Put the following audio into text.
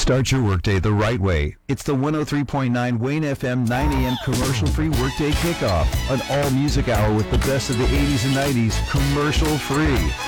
Start your workday the right way. It's the 103.9 Wayne FM 9 a.m. commercial-free workday kickoff. An all-music hour with the best of the 80s and 90s, commercial-free.